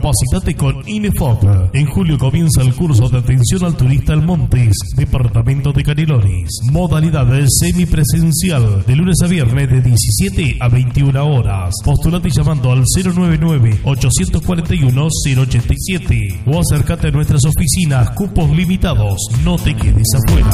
Capacitate con INEFOP. En julio comienza el curso de atención al turista El Montes, departamento de Canelones. Modalidad semipresencial, de lunes a viernes de 17 a 21 horas. Postulate llamando al 099-841-087 o acércate a nuestras oficinas. Cupos limitados, no te quedes afuera.